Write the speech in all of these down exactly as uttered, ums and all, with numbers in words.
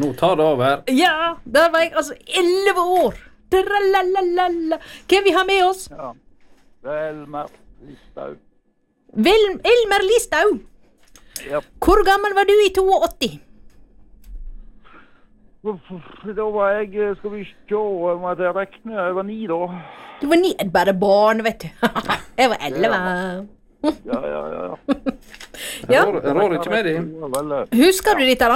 Nå tar det over. Ja, der var jeg altså elleve år. Dralalalala. Hvem vi har med oss? Ja. Det er Elmer Listhaug. Vel, Elmer Listhaug. Ja. Hvor gammel var du i åttito? Da var jeg, skal vi se om jeg rekner, jeg var ni da. Du var ni, bare barn, vet du. Jeg var elleve. Ja, ja, ja. ja. Ja. Jeg rår, jeg rår ikke med dem. Husker du dette da?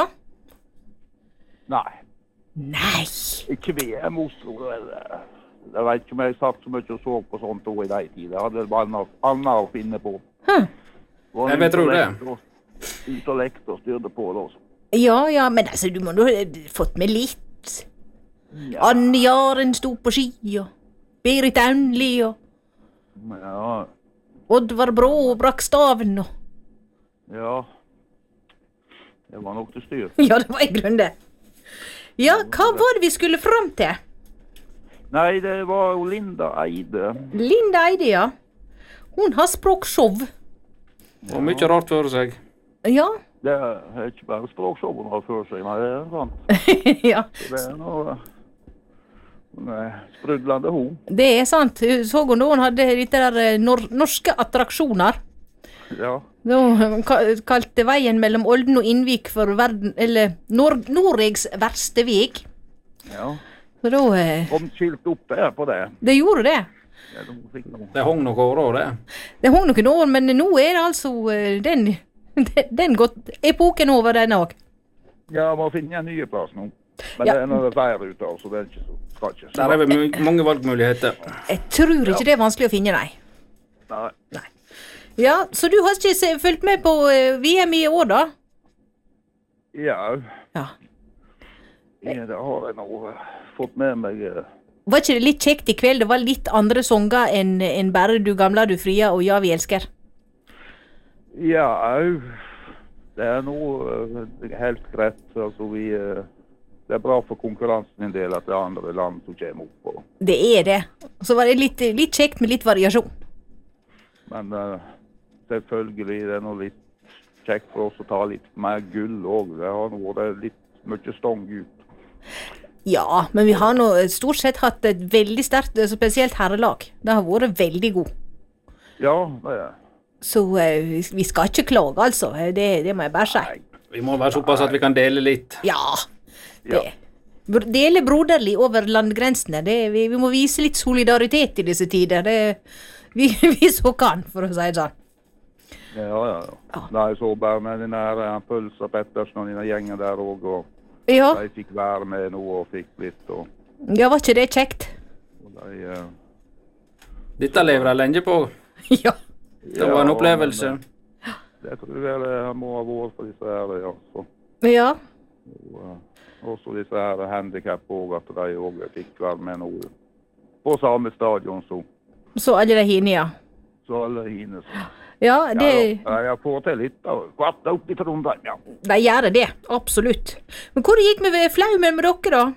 Nei, Nei. ikke vi er Oslo. Jeg vet ikke om jeg satt så mye og så på sånt år i de tid. Jeg hadde bare annet, annet å finne på. Hm. Jeg vet tro det. Ut og lekte og styrte på det også. Ja, ja, men altså, du må nå ha fått med litt. Ja. Anne Jaren sto på ski, og Berit Aunli, og Ja, Oddvar Brå og brakk staven, og ja. Det var nok til styr. ja, det var i grunnen det. Ja, hva var det vi skulle fram til? Nei, det var jo Linda Eide. Linda Eide, ja. Hun har språkshow. Og mye rart for seg. Ja, Det er ikke bare språkshow hun har for seg, men det er sant. ja. Det er noe hun er sprudlende hun. Det er sant. Så hun da hun hadde dette der eh, nor norske attraksjoner. Ja, Da hun ka- kalte veien mellom Olden og Innvik for verden, eller Nor Norregs verste veg. ja. Så da, eh, Kom skilt opp der på det. det gjorde det. Ja, de fikk noe. Det hong noe år også, det. Det hong noen år, men nå er det altså eh, den, den, den gått epoken over den òg. Ja, må finne en ny plass nå. Men Ja. det er noe vær ute av, så det er ikke så, skal ikke så. Der er vel my- mange valgmuligheter. Jeg tror ikke det er vanskelig å finne, nei. Nei. Ja, så du har ikke se, fulgt med på eh, V M i år, da? Ja, Ja. ja, det har jeg nå eh, fått med meg. eh. Var ikke det litt kjekt i kveld? Det var litt andre sanger enn enn bare Du gamla, du fria og Ja, vi elsker. Ja, au. Det er noe eh, helt greit. Altså, vi, eh, det er bra for konkurransen en del at det er andre land som kommer opp. Og, Det er det. Så var det litt, litt kjekt med litt variasjon. men eh, selvfølgelig det er noe litt kjekt for oss å ta litt mer gull også. Det har nå vært litt mye stong ut. Ja, men vi har nå stort sett hatt et veldig sterkt, spesielt herrelag. Det har vært veldig god. Ja, det er Så eh, vi vi skal ikke klage, altså. Det, det må jeg bare si. Vi må være såpass at vi kan dele litt. Ja. Ja. Det. Br- Dele broderlig over landgrensene. Det, vi, vi må vise litt solidaritet i disse tider. Det, vi, vi så kan, for å si det sånn. Ja, ja, ja. Nei, så bare med den der eh, Pølsa Pettersen og den der gjengen der også, og Ja, de fikk være med nå og fikk litt, og, ja var ikke det kjekt? og de... eh, Dette lever jeg lenge på. Ja. Det var en opplevelse. men, eh, Det tror jeg det må ha vært for disse her, ja. Så, Ja. og, eh, også disse her handicap også, at de også fikk være med nå på samme stadion som Så alle de hinne, ja. så alle hine. Så. Ja, Ja, det, da. jeg får til litt, da. Kvatt opp i Trondheim, ja. de gjør det, absolutt. Men hvor gikk det med flaumen med dere, da?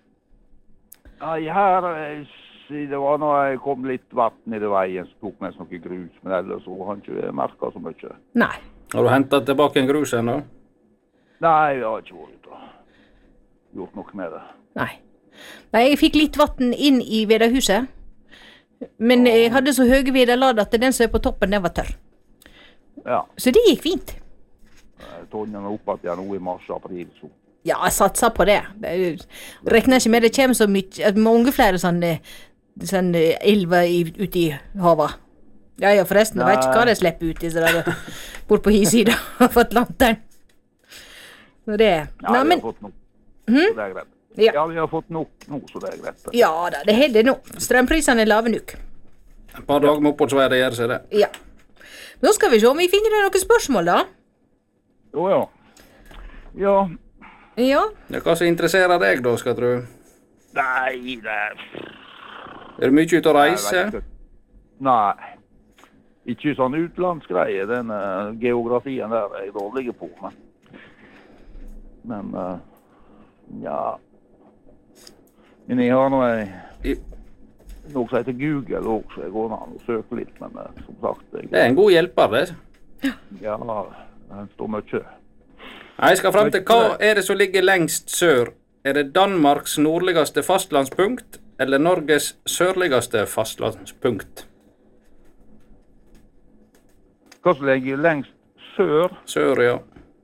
Nei, her, eh, si, det var når jeg kom litt vatten i det veien, så tok meg noe grus, men ellers så har jeg ikke merket så mye. Nei. Har du hentet tilbake en grus ennå? Nei, jeg har ikke vært ute og gjort noe med det. Nei. Nei, jeg fikk litt vatten inn i vedahuset. Men jeg hadde så høye vederlad at den som er på toppen, den var tørr. Ja, Så det gikk fint. jeg tar den opp at jeg er nå i mars-april, så. Ja, jeg satser på det. Jeg regner ikke med det kommer så mye, at mange flere sånne, sånne elver i- ute i havet. Ja, ja, forresten, jeg vet ikke hva de slipper ut i, så der, bort på hi-sida av Atlanteren. Så det, Ja, nei, vi men, har fått nok, så det er greit. Ja. Ja, vi har fått nok nå, så det er greit. ja da, det holder nå. Strømprisene er lave nok. Et par dager med oppholdsvær, det gjør seg det. Ja. Nå skal vi se om vi finner noen spørsmål, da. Jo, ja. Ja, Ja, Ja, hva som interesserer deg da, skal tro? nei, det er... Er du mye ute å Jeg reise? vet ikke. Nei, ikke sånn utlandsgreie. Den uh, geografien der er jeg dårlig på, men... Men, uh, ja... Men jeg har noe, I- noe som heter Google også, så jeg går an og søker litt, men uh, som sagt... Jeg, Det er en god hjelper, det. Ja, det står mye. Jeg skal frem til hva er det som ligger lengst sør? Er det Danmarks nordligste fastlandspunkt, eller Norges sørligste fastlandspunkt? Hva som ligger lengst sør? Sør, ja.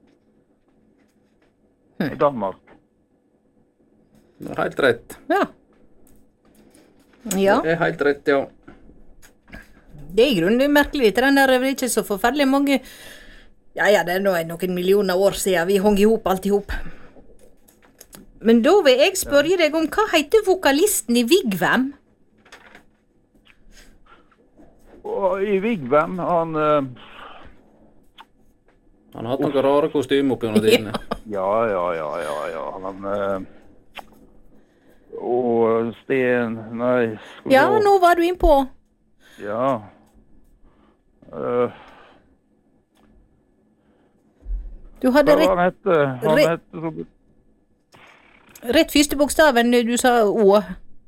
I Danmark. Det er helt rett. Ja. Ja, Det er helt rett, ja. det er i grunnen merkelig. Den der er vel ikke så forferdelig mange... Ja, ja, det er nå noen millioner år siden vi hong ihop alt ihop. Men da vil jeg spørre deg om hva heter vokalisten i Vigvam? Og i Vigvam, han... Uh, Han har hatt noen rare kostymer opp under tidene. ja, ja, ja, ja, ja. Han... Uh, og Sten... Nei... skal Ja, vi- nå var du inn på. Ja. Uh, Du hadde hva rett, han hette? Han Re- hette... så- rett første bokstaven, du sa Å.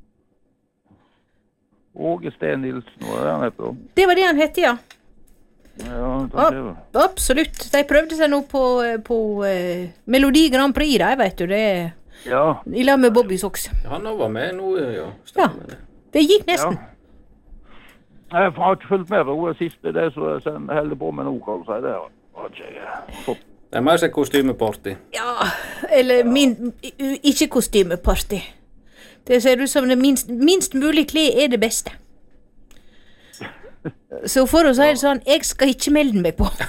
Åge Sten Nilsen, hva er det han heter? Det var det han hette, ja. Ja, det Ja. ser du. Absolutt. De prøvde seg nå på, på uh, Melodi Grand Prix, da, vet du. Det er Ja, i lag med Bobby Socks. Ja, han var med nå, ja. Stemmer det. Det gikk ja. nesten. Jeg har ikke fulgt med på det siste, det som jeg holder på med nå, kan du si det. Har ikke jeg fått. Det er mer som et kostymeparty. Ja, eller min, u- ikke kostymeparty. Det ser ut som det minst, minst mulig klær er det beste. Så for å si det sånn, jeg skal ikke melde meg på.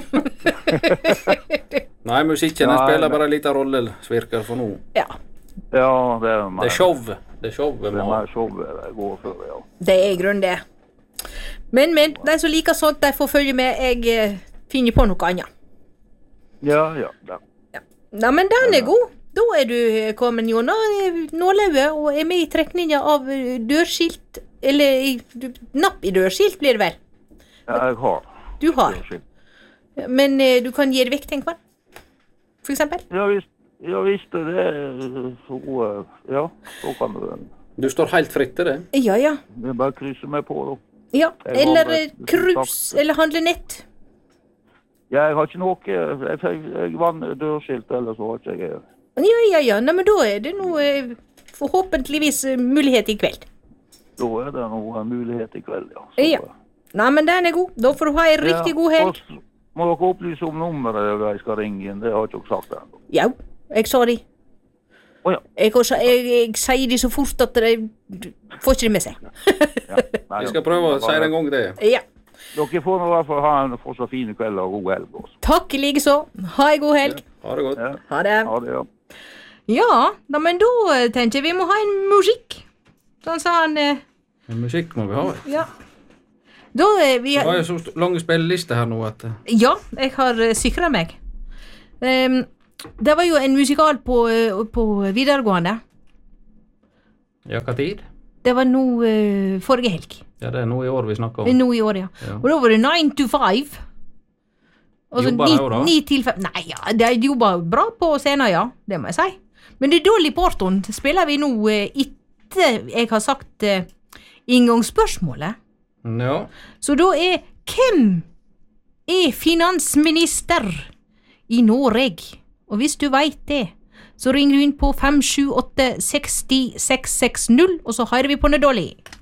Nei, musikken den Nei, spiller men- bare en liten rolle, virker for nå. Ja, Ja, det er mer, Det er show. Det er show vi det må er ha. mer showet jeg går for, ja. det er i grunnen det. Men, men, de som liker sånt, de får følge med. Jeg eh, finner på noe annet. Ja, ja, ja. Nei, men den er god. Da er du eh, kommet, Jonna, nålauget, og er med i trekninga av eh, dørskilt, eller i, du, napp i dørskilt blir det vel? Ja, jeg har. Du har. Dørskilt. Men eh, du kan gi det vekk, tenk på. For eksempel. Ja, visst, ja, visst er det så uh, ja, så kan du Du står helt fritt til det. Ja, ja. det er bare krysse meg på da. Ja, Jeg har eller vel- eh, cruise, eller handle nett. Ja, jeg har ikke noe, jeg, jeg, jeg vann dørskilt, eller så har ikke jeg. Ja, ja, ja. Nei, men da er det noe eh, forhåpentligvis eh, mulighet i kveld. Da er det noen mulighet i kveld, ja. Ja. Nei, men den er god. Da får du ha en riktig god helg. og så Må dere opplyse om nummeret jeg skal ringe inn, det har ikke dere sagt ennå. Ja, jeg sa det. Å ja. Jeg, også, jeg, jeg sier det så fort at de får ikke det med seg. ja. Nei, Vi skal prøve å si det en gang det. Ja. Dere får nå i hvert fall ha en fortsatt fine kveld og god helg også. Takk i like så. Ha en god helg. Ha det godt. Ja, Ha det. ha det, ja. Ja, da, men da eh, tenker jeg vi må ha en musikk. Sånn sa han eh, Men musikk må vi ha. Ja. Da er vi Vi har jo så st- lange spillelister her nå at eh, Ja, jeg har uh, sikra meg. Um, det var jo en musikal på, eh, på videregående. Ja, hva tid? Det var nå eh, forrige helg. Ja, det er nå i år vi snakker om. Nå i år, ja. Ja. Og da var det nine to five. Altså Jobba ni, de også da? ni til fem. Nei, ja, de jobba bra på scenen, ja. Det må jeg si. Men det Dolly Parton spiller vi nå eh, etter jeg har sagt eh, inngangsspørsmålet. Ja. Så da er hvem er finansminister i Norge? Og hvis du veit det, så ringer du inn på fem sju åtte seks null seks seks null, og så hører vi på Dolly.